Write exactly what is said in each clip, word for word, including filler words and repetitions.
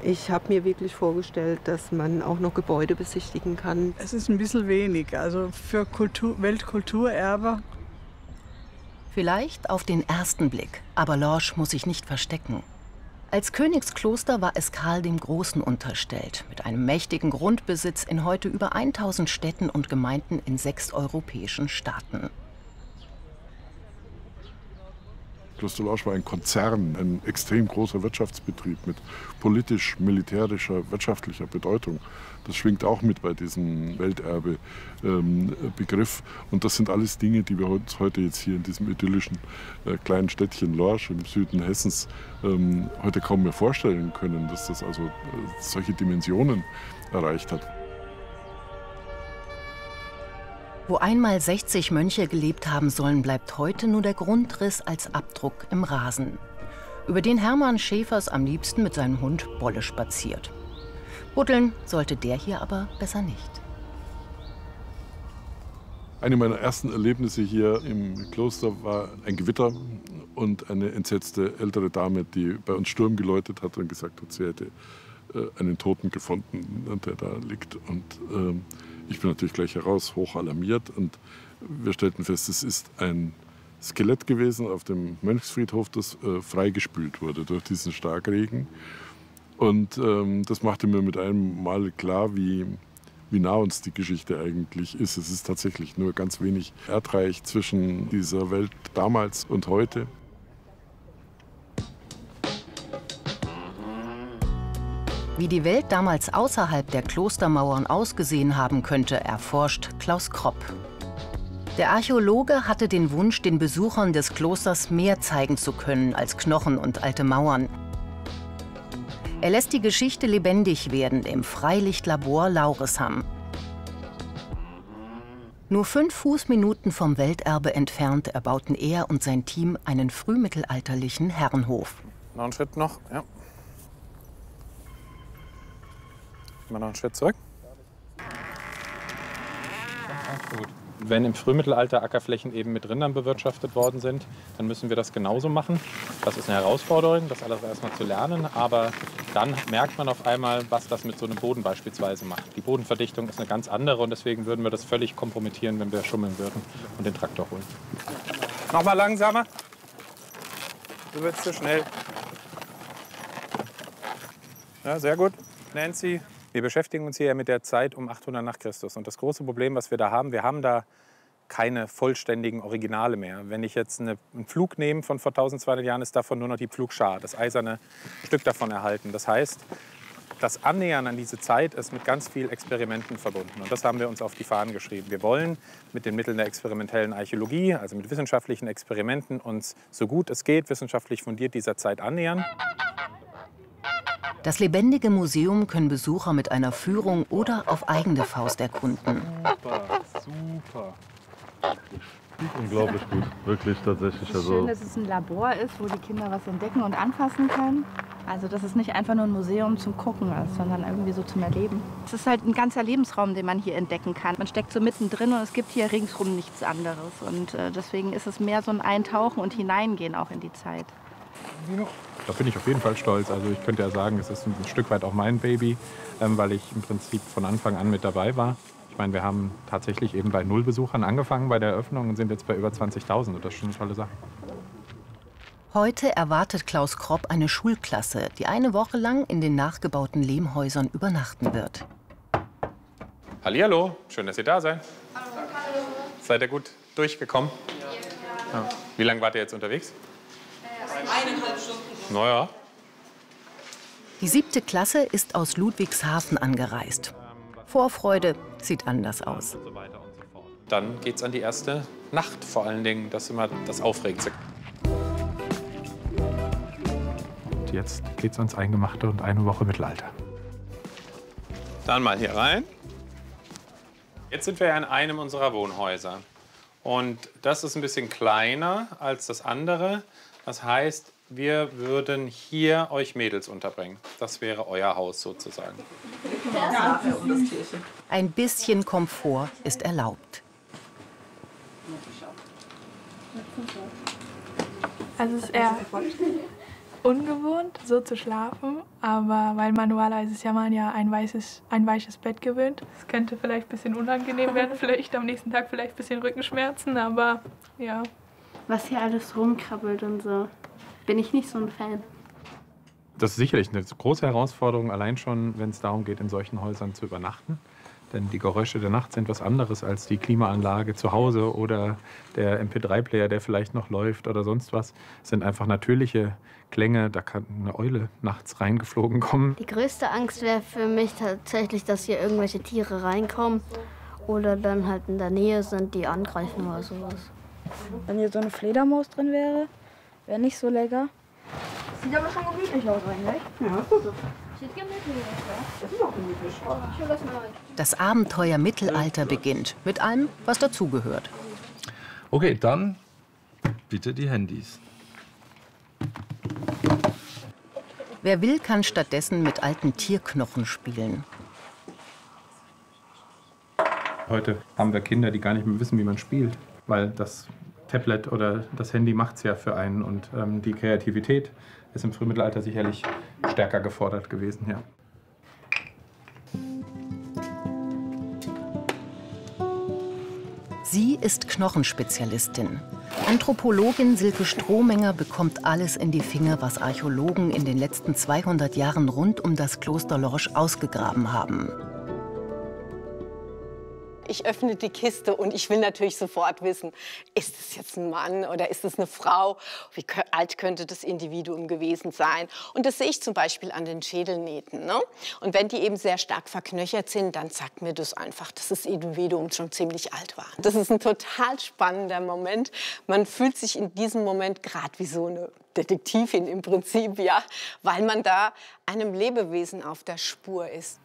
Ich habe mir wirklich vorgestellt, dass man auch noch Gebäude besichtigen kann. Es ist ein bisschen wenig, also für Kultur, Weltkulturerbe. Vielleicht auf den ersten Blick, aber Lorsch muss sich nicht verstecken. Als Königskloster war es Karl dem Großen unterstellt, mit einem mächtigen Grundbesitz in heute über tausend Städten und Gemeinden in sechs europäischen Staaten. Kloster Lorsch war ein Konzern, ein extrem großer Wirtschaftsbetrieb mit politisch-militärischer, wirtschaftlicher Bedeutung. Das schwingt auch mit bei diesem Welterbe-Begriff. Und das sind alles Dinge, die wir uns heute jetzt hier in diesem idyllischen äh, kleinen Städtchen Lorsch im Süden Hessens ähm, heute kaum mehr vorstellen können, dass das also äh, solche Dimensionen erreicht hat. Wo einmal sechzig Mönche gelebt haben sollen, bleibt heute nur der Grundriss als Abdruck im Rasen, über den Hermann Schäfers am liebsten mit seinem Hund Bolle spaziert. Buddeln sollte der hier aber besser nicht. Eine meiner ersten Erlebnisse hier im Kloster war ein Gewitter und eine entsetzte ältere Dame, die bei uns Sturm geläutet hat und gesagt hat, sie hätte äh, einen Toten gefunden, der da liegt. Und äh, ich bin natürlich gleich heraus, hoch alarmiert, und wir stellten fest, es ist ein Skelett gewesen auf dem Mönchsfriedhof, das äh, freigespült wurde durch diesen Starkregen. Und ähm, das machte mir mit einem Mal klar, wie, wie nah uns die Geschichte eigentlich ist. Es ist tatsächlich nur ganz wenig erdreich zwischen dieser Welt damals und heute. Wie die Welt damals außerhalb der Klostermauern ausgesehen haben könnte, erforscht Klaus Kropp. Der Archäologe hatte den Wunsch, den Besuchern des Klosters mehr zeigen zu können als Knochen und alte Mauern. Er lässt die Geschichte lebendig werden im Freilichtlabor Lauresham. Nur fünf Fußminuten vom Welterbe entfernt erbauten er und sein Team einen frühmittelalterlichen Herrenhof. Noch einen Schritt noch, ja. Mal noch einen Schritt zurück. Gut. Wenn im Frühmittelalter Ackerflächen eben mit Rindern bewirtschaftet worden sind, dann müssen wir das genauso machen. Das ist eine Herausforderung, das alles erstmal zu lernen. Aber dann merkt man auf einmal, was das mit so einem Boden beispielsweise macht. Die Bodenverdichtung ist eine ganz andere und deswegen würden wir das völlig kompromittieren, wenn wir schummeln würden und den Traktor holen. Noch mal langsamer. Du wirst zu schnell. Ja, sehr gut. Nancy. Wir beschäftigen uns hier mit der Zeit um achthundert nach Christus. Und das große Problem, was wir da haben, wir haben da keine vollständigen Originale mehr. Wenn ich jetzt eine, einen Pflug nehme von vor zwölfhundert Jahren, ist davon nur noch die Pflugschar, das eiserne Stück davon erhalten. Das heißt, das Annähern an diese Zeit ist mit ganz vielen Experimenten verbunden. Und das haben wir uns auf die Fahnen geschrieben. Wir wollen mit den Mitteln der experimentellen Archäologie, also mit wissenschaftlichen Experimenten, uns so gut es geht, wissenschaftlich fundiert dieser Zeit annähern. Das lebendige Museum können Besucher mit einer Führung oder auf eigene Faust erkunden. Super, super. Unglaublich gut, wirklich tatsächlich. Es ist schön, dass es ein Labor ist, wo die Kinder was entdecken und anfassen können. Also dass es nicht einfach nur ein Museum zum Gucken ist, sondern irgendwie so zum Erleben. Es ist halt ein ganzer Lebensraum, den man hier entdecken kann. Man steckt so mittendrin und es gibt hier ringsrum nichts anderes. Und äh, deswegen ist es mehr so ein Eintauchen und Hineingehen auch in die Zeit. Da bin ich auf jeden Fall stolz. Also ich könnte ja sagen, es ist ein Stück weit auch mein Baby, ähm, weil ich im Prinzip von Anfang an mit dabei war. Ich meine, wir haben tatsächlich eben bei null Besuchern angefangen bei der Eröffnung und sind jetzt bei über zwanzigtausend. Und das ist schon eine tolle Sache. Heute erwartet Klaus Kropp eine Schulklasse, die eine Woche lang in den nachgebauten Lehmhäusern übernachten wird. Hallihallo, schön, dass ihr da seid. Hallo. Seid ihr gut durchgekommen? Ja. Ja. Wie lange wart ihr jetzt unterwegs? Eineinhalb Stunden. Naja. Die siebte Klasse ist aus Ludwigshafen angereist. Vorfreude sieht anders aus. Dann geht's an die erste Nacht vor allen Dingen. Das ist immer das Aufregendste. Und jetzt geht's ans Eingemachte und eine Woche Mittelalter. Dann mal hier rein. Jetzt sind wir ja in einem unserer Wohnhäuser. Und das ist ein bisschen kleiner als das andere. Das heißt, wir würden hier euch Mädels unterbringen. Das wäre euer Haus sozusagen. Ein bisschen Komfort ist erlaubt. Also es ist eher ungewohnt, so zu schlafen, aber weil man normalerweise ist ja man ja ein weißes, ein weiches Bett gewöhnt. Es könnte vielleicht ein bisschen unangenehm werden, vielleicht am nächsten Tag vielleicht ein bisschen Rückenschmerzen, aber ja. Was hier alles rumkrabbelt und so, bin ich nicht so ein Fan. Das ist sicherlich eine große Herausforderung, allein schon, wenn es darum geht, in solchen Häusern zu übernachten. Denn die Geräusche der Nacht sind was anderes als die Klimaanlage zu Hause oder der M P drei Player, der vielleicht noch läuft oder sonst was. Es sind einfach natürliche Klänge, da kann eine Eule nachts reingeflogen kommen. Die größte Angst wäre für mich tatsächlich, dass hier irgendwelche Tiere reinkommen oder dann halt in der Nähe sind, die angreifen oder sowas. Wenn hier so eine Fledermaus drin wäre, wäre nicht so lecker. Sieht aber schon gemütlich aus eigentlich. Ja, ist gut so. Sieht gemütlich aus, ja. Das ist auch gemütlich. Ich will das mal. Das Abenteuer Mittelalter beginnt, mit allem, was dazugehört. Okay, dann bitte die Handys. Wer will, kann stattdessen mit alten Tierknochen spielen. Heute haben wir Kinder, die gar nicht mehr wissen, wie man spielt, weil das Tablet oder das Handy macht es ja für einen. Und ähm, die Kreativität ist im Frühmittelalter sicherlich stärker gefordert gewesen. Ja. Sie ist Knochenspezialistin. Anthropologin Silke Strohmenger bekommt alles in die Finger, was Archäologen in den letzten zweihundert Jahren rund um das Kloster Lorsch ausgegraben haben. Ich öffne die Kiste und ich will natürlich sofort wissen, ist es jetzt ein Mann oder ist es eine Frau? Wie alt könnte das Individuum gewesen sein? Und das sehe ich zum Beispiel an den Schädelnähten. Ne? Und wenn die eben sehr stark verknöchert sind, dann sagt mir das einfach, dass das Individuum schon ziemlich alt war. Das ist ein total spannender Moment. Man fühlt sich in diesem Moment gerade wie so eine Detektivin im Prinzip, ja, weil man da einem Lebewesen auf der Spur ist.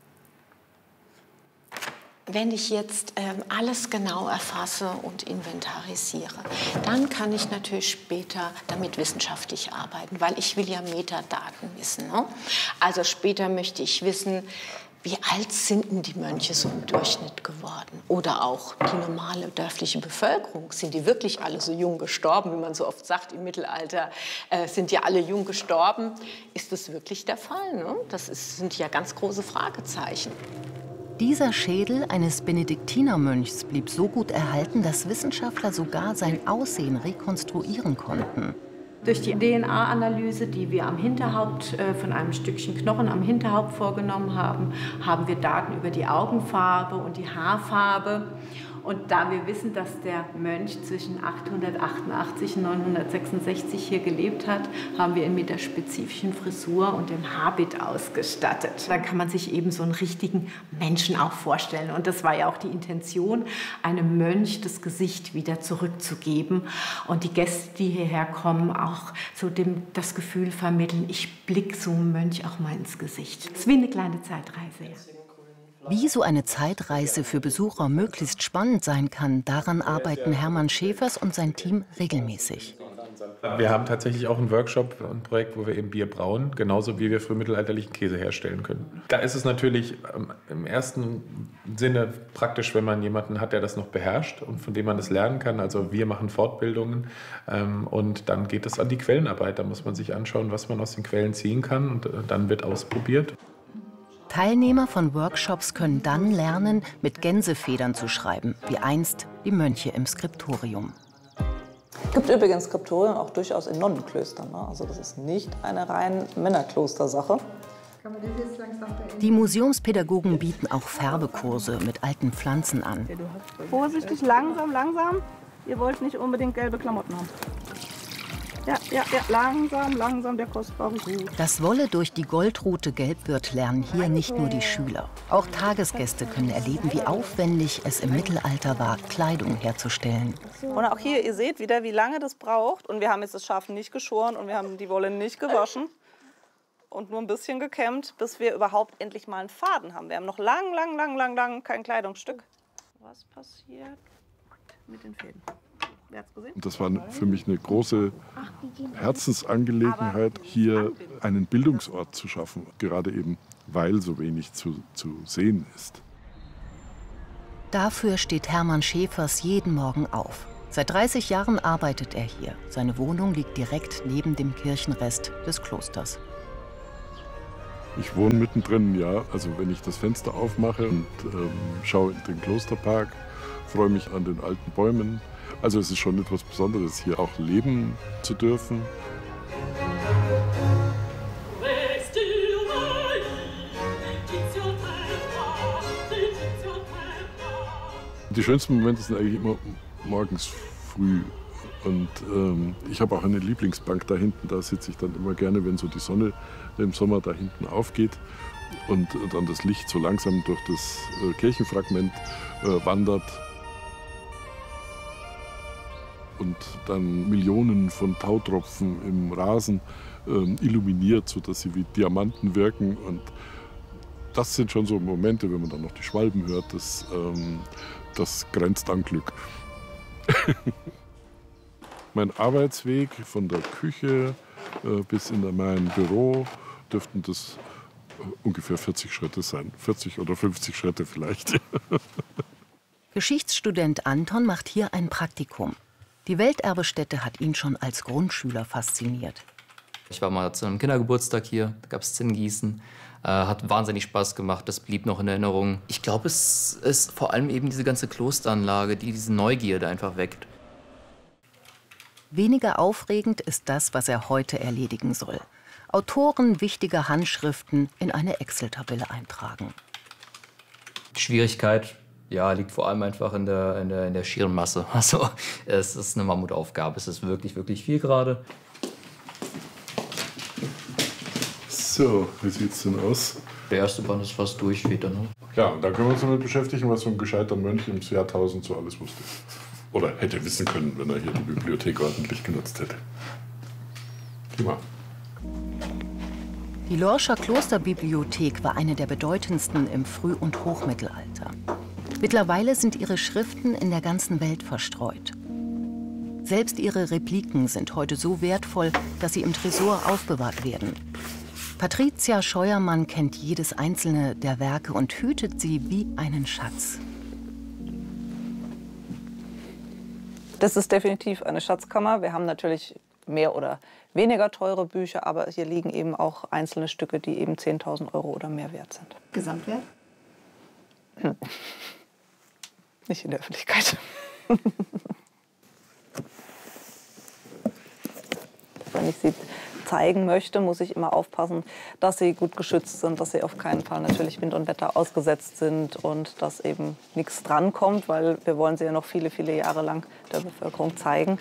Wenn ich jetzt ähm, alles genau erfasse und inventarisiere, dann kann ich natürlich später damit wissenschaftlich arbeiten, weil ich will ja Metadaten wissen. Ne? Also später möchte ich wissen, wie alt sind denn die Mönche so im Durchschnitt geworden? Oder auch die normale dörfliche Bevölkerung. Sind die wirklich alle so jung gestorben, wie man so oft sagt im Mittelalter? Äh, sind ja alle jung gestorben? Ist das wirklich der Fall? Ne? Das ist, sind ja ganz große Fragezeichen. Dieser Schädel eines Benediktinermönchs blieb so gut erhalten, dass Wissenschaftler sogar sein Aussehen rekonstruieren konnten. Durch die D N A-Analyse, die wir am Hinterhaupt äh, von einem Stückchen Knochen am Hinterhaupt vorgenommen haben, haben wir Daten über die Augenfarbe und die Haarfarbe. Und da wir wissen, dass der Mönch zwischen achthundertachtundachtzig und neunhundertsechsundsechzig hier gelebt hat, haben wir ihn mit der spezifischen Frisur und dem Haarbild ausgestattet. Da kann man sich eben so einen richtigen Menschen auch vorstellen. Und das war ja auch die Intention, einem Mönch das Gesicht wieder zurückzugeben. Und die Gäste, die hierher kommen, auch so dem, das Gefühl vermitteln, ich blicke so einem Mönch auch mal ins Gesicht. Das ist wie eine kleine Zeitreise. Ja. Wie so eine Zeitreise für Besucher möglichst spannend sein kann, daran arbeiten Hermann Schäfers und sein Team regelmäßig. Wir haben tatsächlich auch einen Workshop, ein Projekt, wo wir eben Bier brauen, genauso wie wir frühmittelalterlichen Käse herstellen können. Da ist es natürlich im ersten Sinne praktisch, wenn man jemanden hat, der das noch beherrscht und von dem man das lernen kann. Also wir machen Fortbildungen und dann geht es an die Quellenarbeit. Da muss man sich anschauen, was man aus den Quellen ziehen kann und dann wird ausprobiert. Teilnehmer von Workshops können dann lernen, mit Gänsefedern zu schreiben, wie einst die Mönche im Skriptorium. Es gibt übrigens Skriptorien auch durchaus in Nonnenklöstern. Ne? Also das ist nicht eine rein Männerklostersache. Die Museumspädagogen bieten auch Färbekurse mit alten Pflanzen an. Vorsichtig, langsam, langsam. Ihr wollt nicht unbedingt gelbe Klamotten haben. Ja, ja, ja, langsam, langsam, der kostbare Hut. Das Wolle durch die Goldrute gelb wird, lernen hier nicht nur die Schüler. Auch Tagesgäste können erleben, wie aufwendig es im Mittelalter war, Kleidung herzustellen. Und auch hier, ihr seht wieder, wie lange das braucht. Und wir haben jetzt das Schaf nicht geschoren und wir haben die Wolle nicht gewaschen und nur ein bisschen gekämmt, bis wir überhaupt endlich mal einen Faden haben. Wir haben noch lang, lang, lang, lang, lang kein Kleidungsstück. Was passiert mit den Fäden? Und das war für mich eine große Herzensangelegenheit, hier einen Bildungsort zu schaffen, gerade eben, weil so wenig zu, zu sehen ist. Dafür steht Hermann Schäfers jeden Morgen auf. Seit dreißig Jahren arbeitet er hier. Seine Wohnung liegt direkt neben dem Kirchenrest des Klosters. Ich wohne mittendrin, ja. Also wenn ich das Fenster aufmache und ähm, schaue in den Klosterpark, freue mich an den alten Bäumen. Also es ist schon etwas Besonderes, hier auch leben zu dürfen. Die schönsten Momente sind eigentlich immer morgens früh. Und ähm, ich habe auch eine Lieblingsbank da hinten. Da sitze ich dann immer gerne, wenn so die Sonne im Sommer da hinten aufgeht und dann das Licht so langsam durch das äh, Kirchenfragment äh, wandert. Und dann Millionen von Tautropfen im Rasen äh, illuminiert, sodass sie wie Diamanten wirken. Und das sind schon so Momente, wenn man dann noch die Schwalben hört, das, ähm, das grenzt an Glück. Mein Arbeitsweg von der Küche äh, bis in mein Büro dürften das äh, ungefähr vierzig Schritte sein. vierzig oder fünfzig Schritte vielleicht. Geschichtsstudent Anton macht hier ein Praktikum. Die Welterbestätte hat ihn schon als Grundschüler fasziniert. Ich war mal zu einem Kindergeburtstag hier, da gab es Zinngießen. Äh, hat wahnsinnig Spaß gemacht, das blieb noch in Erinnerung. Ich glaube, es ist vor allem eben diese ganze Klosteranlage, die diese Neugierde einfach weckt. Weniger aufregend ist das, was er heute erledigen soll. Autoren wichtiger Handschriften in eine Excel-Tabelle eintragen. Die Schwierigkeit, ja, liegt vor allem einfach in der, in der, in der schieren Masse. Also, es ist eine Mammutaufgabe. Es ist wirklich, wirklich viel gerade. So, wie sieht's denn aus? Der erste Band ist fast durch wieder, ne? Ja, und da können wir uns damit beschäftigen, was so ein gescheiter Mönch im Jahrtausend so alles wusste. Oder hätte wissen können, wenn er hier die Bibliothek ordentlich genutzt hätte. Prima. Die Lorscher Klosterbibliothek war eine der bedeutendsten im Früh- und Hochmittelalter. Mittlerweile sind ihre Schriften in der ganzen Welt verstreut. Selbst ihre Repliken sind heute so wertvoll, dass sie im Tresor aufbewahrt werden. Patricia Scheuermann kennt jedes einzelne der Werke und hütet sie wie einen Schatz. Das ist definitiv eine Schatzkammer. Wir haben natürlich mehr oder weniger teure Bücher, aber hier liegen eben auch einzelne Stücke, die eben zehntausend Euro oder mehr wert sind. Gesamtwert? Hm. Nicht in der Öffentlichkeit. Wenn ich sie zeigen möchte, muss ich immer aufpassen, dass sie gut geschützt sind, dass sie auf keinen Fall natürlich Wind und Wetter ausgesetzt sind und dass eben nichts drankommt, weil wir wollen sie ja noch viele, viele Jahre lang der Bevölkerung zeigen.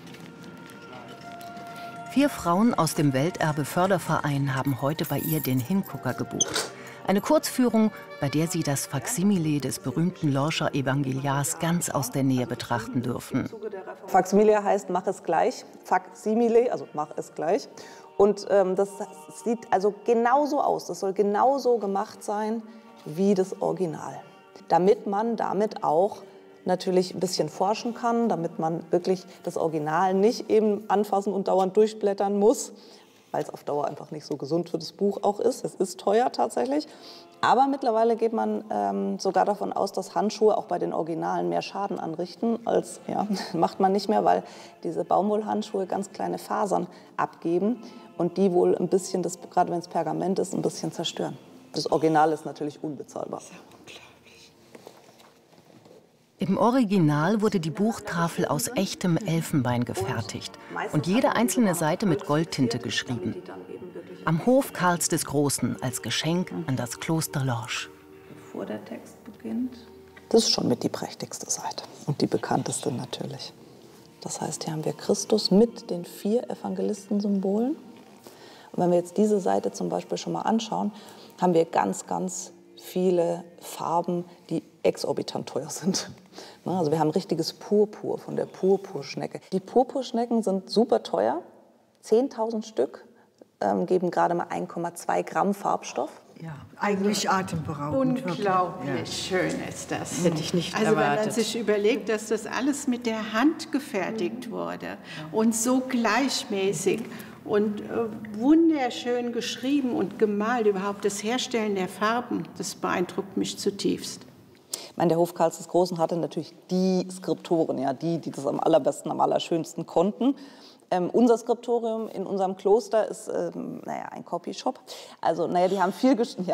Vier Frauen aus dem Welterbe-Förderverein haben heute bei ihr den Hingucker gebucht. Eine Kurzführung, bei der sie das Faksimile des berühmten Lorscher Evangeliars ganz aus der Nähe betrachten dürfen. Faksimile heißt, mach es gleich. Faksimile, also mach es gleich. Und ähm, das sieht also genauso aus. Das soll genauso gemacht sein wie das Original. Damit man damit auch natürlich ein bisschen forschen kann, damit man wirklich das Original nicht eben anfassen und dauernd durchblättern muss, weil es auf Dauer einfach nicht so gesund für das Buch auch ist. Es ist teuer tatsächlich. Aber mittlerweile geht man ähm, sogar davon aus, dass Handschuhe auch bei den Originalen mehr Schaden anrichten. Als, ja, macht man nicht mehr, weil diese Baumwollhandschuhe ganz kleine Fasern abgeben und die wohl ein bisschen, das, gerade wenn es Pergament ist, ein bisschen zerstören. Das Original ist natürlich unbezahlbar. Im Original wurde die Buchtafel aus echtem Elfenbein gefertigt und jede einzelne Seite mit Goldtinte geschrieben. Am Hof Karls des Großen als Geschenk an das Kloster Lorsch. Bevor der Text beginnt. Das ist schon mit die prächtigste Seite und die bekannteste natürlich. Das heißt, hier haben wir Christus mit den vier Evangelistensymbolen. Und wenn wir jetzt diese Seite zum Beispiel schon mal anschauen, haben wir ganz, ganz viele Farben, die exorbitant teuer sind. Also wir haben richtiges Purpur von der Purpurschnecke. Die Purpurschnecken sind super teuer. zehntausend Stück ähm, geben gerade mal ein Komma zwei Gramm Farbstoff. Ja, eigentlich atemberaubend. Unglaublich ja. schön ist das. Hätte ich nicht also erwartet. Wenn man sich überlegt, dass das alles mit der Hand gefertigt wurde und so gleichmäßig und äh, wunderschön geschrieben und gemalt, überhaupt das Herstellen der Farben, das beeindruckt mich zutiefst. Ich meine, der Hof Karls des Großen hatte natürlich die Skriptoren, ja, die, die das am allerbesten, am allerschönsten konnten. Ähm, unser Skriptorium in unserem Kloster ist, ähm, naja, ein Copyshop. Also, naja, die haben viel, ja,